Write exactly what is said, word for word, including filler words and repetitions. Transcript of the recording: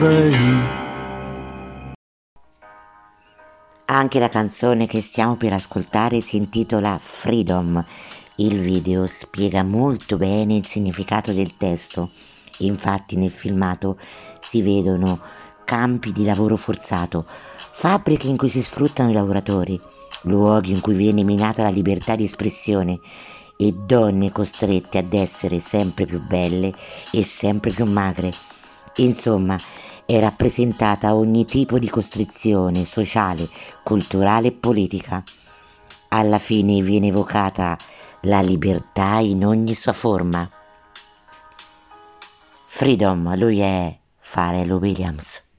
Anche la canzone che stiamo per ascoltare si intitola Freedom. Il video spiega molto bene il significato del testo. Infatti nel filmato si vedono campi di lavoro forzato, fabbriche in cui si sfruttano i lavoratori, luoghi in cui viene minata la libertà di espressione e donne costrette ad essere sempre più belle e sempre più magre. Insomma, è rappresentata ogni tipo di costrizione sociale, culturale e politica. Alla fine viene evocata la libertà in ogni sua forma. Freedom, lui è Pharrell Williams.